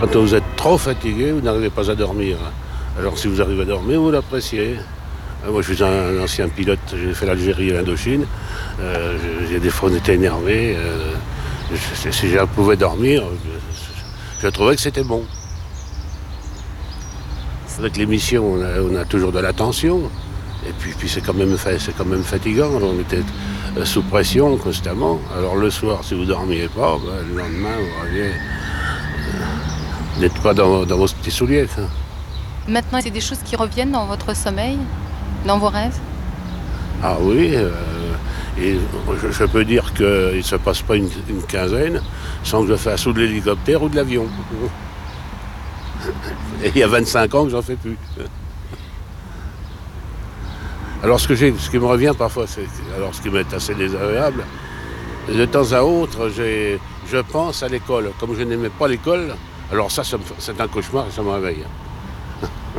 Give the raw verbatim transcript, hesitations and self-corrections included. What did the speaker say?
Quand vous êtes trop fatigué, vous n'arrivez pas à dormir. Alors si vous arrivez à dormir, vous l'appréciez. Moi, je suis un ancien pilote, j'ai fait l'Algérie et l'Indochine. Euh, j'ai des fois, on était énervés. Euh, je, si je pouvais dormir, je, je trouvais que c'était bon. Avec l'émission, on a, on a toujours de la tension. Et puis, puis c'est quand même, c'est quand même fatigant. On était sous pression constamment. Alors le soir, si vous ne dormiez pas, ben, le lendemain, vous reviez. Vous n'êtes pas dans, dans vos petits souliers. Hein. Maintenant, c'est des choses qui reviennent dans votre sommeil, dans vos rêves? Ah oui, euh, et je, je peux dire qu'il ne se passe pas une, une quinzaine sans que je fasse ou de l'hélicoptère ou de l'avion. Et il y a vingt-cinq ans que j'en fais plus. Alors ce, que j'ai, ce qui me revient parfois, c'est, alors ce qui m'est assez désagréable, de temps à autre, j'ai, je pense à l'école. Comme je n'aimais pas l'école, alors ça, ça me, c'est un cauchemar et ça me réveille.